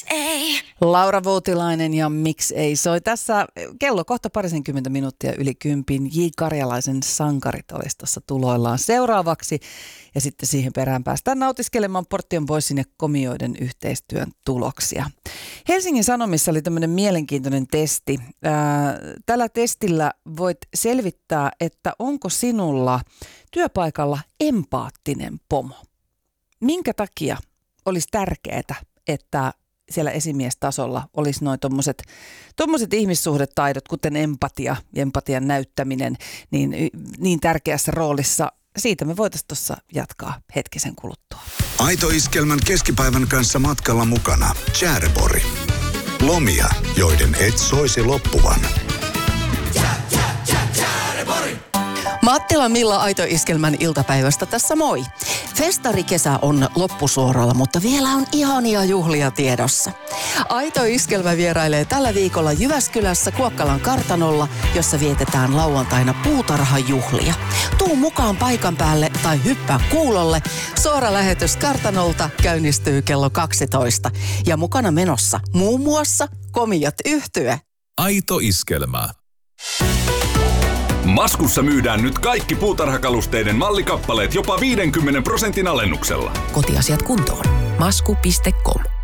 ei. Laura Voutilainen ja Miksi ei soi. Tässä kello kohta 20 minuuttia yli 10. J. Karjalaisen Sankarit olisi tuossa tuloillaan seuraavaksi. Ja sitten siihen perään päästään nautiskelemaan Portion Boysin ja komioiden yhteistyön tuloksia. Helsingin Sanomissa oli tämmöinen mielenkiintoinen testi. Tällä testillä voit selvittää, että onko sinulla työpaikalla empaattinen pomo. Minkä takia olisi tärkeää, että siellä esimiestasolla olisi noin tommoset ihmissuhdetaidot, kuten empatia ja empatian näyttäminen, niin tärkeässä roolissa. Siitä me voitaisiin tuossa jatkaa hetkisen kuluttua. Aito Iskelmän keskipäivän kanssa matkalla mukana Tjäreborg. Lomia, joiden et soisi loppuvan. Mattila Milla Aito Iskelmän iltapäivästä tässä moi. Festarikesä on loppusuoralla, mutta vielä on ihania juhlia tiedossa. Aito Iskelmä vierailee tällä viikolla Jyväskylässä Kuokkalan kartanolla, jossa vietetään lauantaina puutarhajuhlia. Tuu mukaan paikan päälle tai hyppää kuulolle. Suora lähetys kartanolta käynnistyy kello 12. Ja mukana menossa muun muassa Komiat yhtye. Aito Iskelmä. Maskussa myydään nyt kaikki puutarhakalusteiden mallikappaleet jopa 50% alennuksella. Kotiasiat kuntoon. Masku.com